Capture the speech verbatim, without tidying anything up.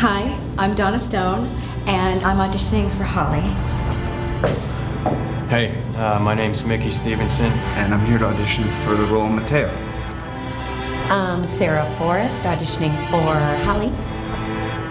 Hi, I'm Donna Stone, and I'm auditioning for Holly. Hey, uh, my name's Mickey Stevenson. And I'm here to audition for the role of Mateo. I'm Sarah Forrest, auditioning for Holly.